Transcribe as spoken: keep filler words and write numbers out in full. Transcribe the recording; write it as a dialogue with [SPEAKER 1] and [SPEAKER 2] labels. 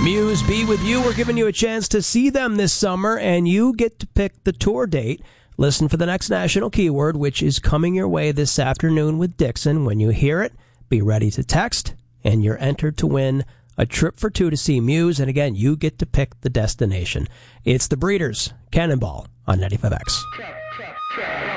[SPEAKER 1] Muse Be With You. We're giving you a chance to see them this summer, and you get to pick the tour date. Listen for the next national keyword, which is coming your way this afternoon with Dixon. When you hear it, be ready to text, and you're entered to win a trip for two to see Muse. And again, you get to pick the destination. It's the Breeders, Cannonball on ninety-five X.